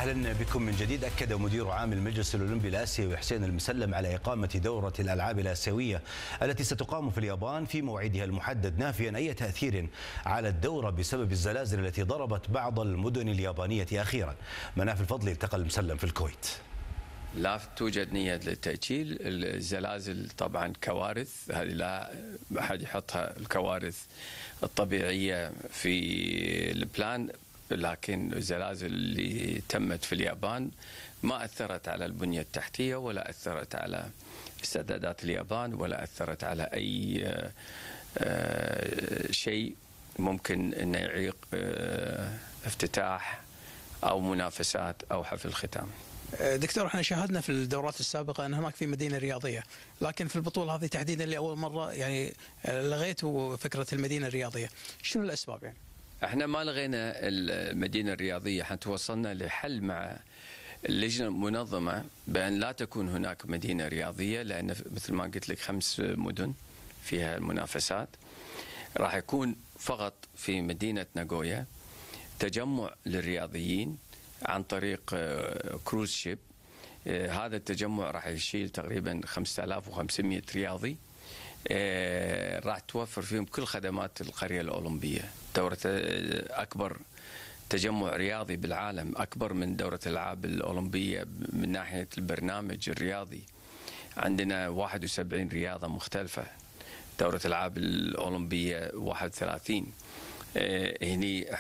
أهلا بكم من جديد. أكد مدير عام المجلس الأولمبي الآسيوي حسين المسلم على إقامة دورة الألعاب الآسيوية التي ستقام في اليابان في موعدها المحدد، نافيا أي تأثير على الدورة بسبب الزلازل التي ضربت بعض المدن اليابانية أخيرا. مناف الفضلي التقى المسلم في الكويت. لا توجد نية للتأجيل. الزلازل طبعا كوارث، هذه لا أحد يحطها الكوارث الطبيعية في البلان، لكن الزلازل اللي تمت في اليابان ما أثرت على البنية التحتية ولا أثرت على استعدادات اليابان ولا أثرت على أي شيء ممكن أن يعيق افتتاح أو منافسات أو حفل ختام. دكتور، احنا شاهدنا في الدورات السابقة أن هناك في مدينة رياضية، لكن في البطولة هذه تحديدا لأول مرة يعني لغيتوا فكرة المدينة الرياضية، شنو الأسباب يعني؟ احنا ما لغينا المدينة الرياضية، احنا توصلنا لحل مع اللجنة المنظمة بأن لا تكون هناك مدينة رياضية، لأن مثل ما قلت لك 5 مدن فيها المنافسات. راح يكون فقط في مدينة ناغويا تجمع للرياضيين عن طريق كروز شيب. هذا التجمع راح يشيل تقريبا 5500 رياضي، راح توفر فيهم كل خدمات القرية الأولمبية. دورة أكبر تجمع رياضي بالعالم، أكبر من دورة الألعاب الأولمبية من ناحية البرنامج الرياضي. عندنا 71 رياضة مختلفة، دورة الألعاب الأولمبية 31. هني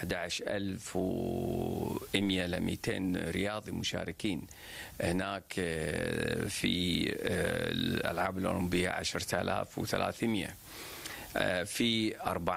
11,100 ل 200 رياضي مشاركين. هناك في الألعاب الأولمبية 10,300. في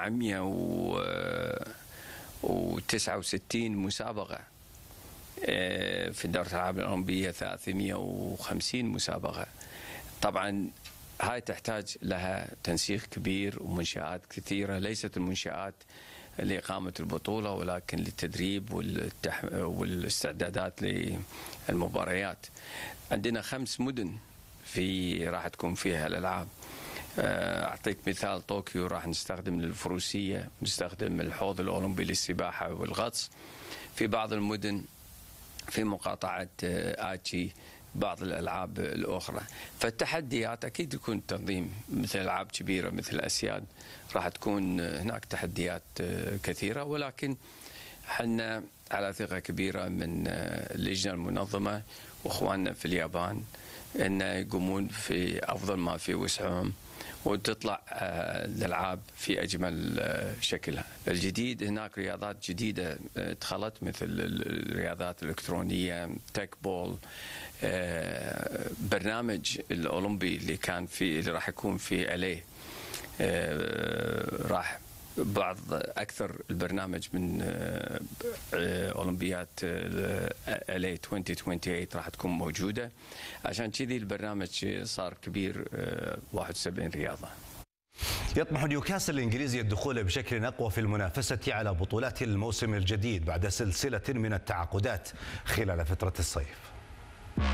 469 مسابقة. في دورة الألعاب الأولمبية 350 مسابقة. طبعا هاي تحتاج لها تنسيق كبير ومنشآت كثيرة، ليست المنشآت لإقامة البطولة ولكن للتدريب والاستعدادات للمباريات. عندنا 5 مدن راح تكون فيها الألعاب. أعطيك مثال، طوكيو راح نستخدم الفروسية، نستخدم الحوض الأولمبي للسباحة والغطس. في بعض المدن في مقاطعة آتشي بعض الألعاب الأخرى. فالتحديات أكيد يكون تنظيم مثل ألعاب كبيرة مثل الأسياد، راح تكون هناك تحديات كثيرة، ولكن حنا على ثقة كبيرة من اللجنة المنظمة وإخواننا في اليابان أن يقومون في أفضل ما في وسعهم وتطلع الألعاب في أجمل شكلها. الجديد هناك رياضات جديدة دخلت مثل الرياضات الإلكترونية، تك بول، برنامج الأولمبي اللي راح يكون في أليه، راح بعض أكثر البرنامج من أولمبيات LA 2028 راح تكون موجودة. عشان كذي البرنامج صار كبير، 71 رياضة. يطمح نيوكاسل الإنجليزي الدخول بشكل أقوى في المنافسة على بطولات الموسم الجديد بعد سلسلة من التعاقدات خلال فترة الصيف.